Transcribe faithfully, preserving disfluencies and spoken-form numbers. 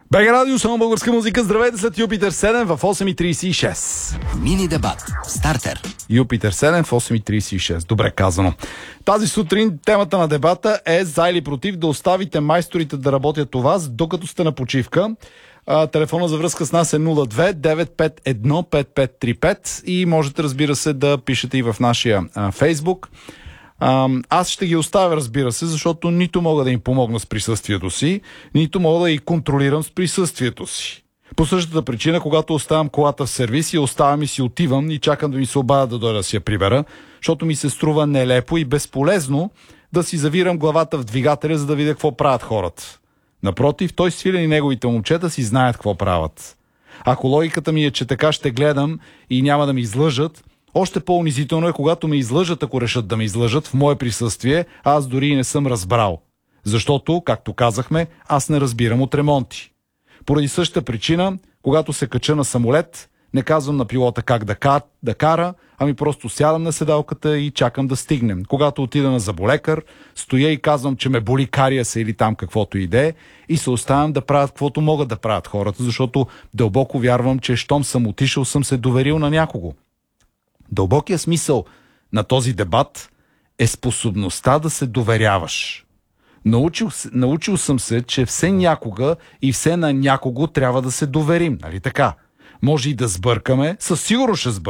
БГ Радио, само българска музика. Здравейте след Юпитер седем в осем и трийсет и шест. Мини дебат. Стартер. Юпитер седем в осем и трийсет и шест. Добре казано. Тази сутрин темата на дебата е за или против да оставите майсторите да работят у вас, докато сте на почивка. А, телефона за връзка с нас е нула две девет пет едно пет пет три пет и можете, разбира се, да пишете и в нашия а, Фейсбук. А, аз ще ги оставя, разбира се, защото нито мога да им помогна с присъствието си, нито мога да ги контролирам с присъствието си. По същата причина, когато оставям колата в сервис и оставям и си отивам и чакам да ми се обадя да дойда да си я прибера, защото ми се струва нелепо и безполезно да си завирам главата в двигателя, за да видя какво правят хората. Напротив, той Свилен и неговите момчета си знаят какво правят. Ако логиката ми е, че така ще гледам и няма да ми излъжат, още по-унизително е, когато ме излъжат, ако решат да ме излъжат в мое присъствие, аз дори и не съм разбрал. Защото, както казахме, аз не разбирам от ремонти. Поради същата причина, когато се кача на самолет, не казвам на пилота как да, ка, да кара, ами просто сядам на седалката и чакам да стигнем. Когато отида на зъболекар, стоя и казвам, че ме боли кариеса или там каквото и да е, и се оставям да правят каквото могат да правят хората, защото дълбоко вярвам, че щом съм отишъл, съм се доверил на някого. Дълбокият смисъл на този дебат е способността да се доверяваш. Научил, научил съм се, че все някога и все на някого трябва да се доверим, нали така? Може и да сбъркаме, със сигурност ще сбъркаме.